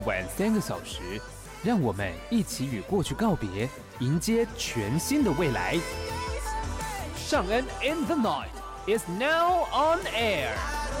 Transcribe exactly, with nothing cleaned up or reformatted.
晚三个小时，让我们一起与过去告别，迎接全新的未来。尚恩 in the night is now on air。